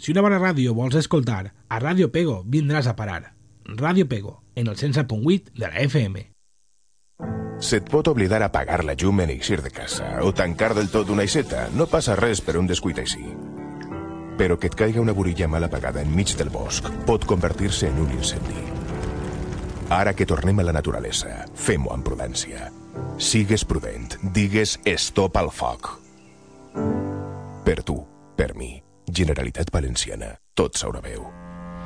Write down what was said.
Si una bona ràdio vols escoltar, a Ràdio Pego vindràs a parar. Ràdio Pego, en el 107.8 de la FM. Se't pot oblidar apagar la llum en eixir de casa o tancar del tot una aixeta. No passa res per un descuit així. Però que et caiga una burilla mal apagada enmig del bosc pot convertir-se en un incendi. Ara que tornem a la naturalesa, fem-ho amb prudència. Sigues prudent, digues stop al foc. Per tu, per mi, Generalitat Valenciana, tot s'haurà veu.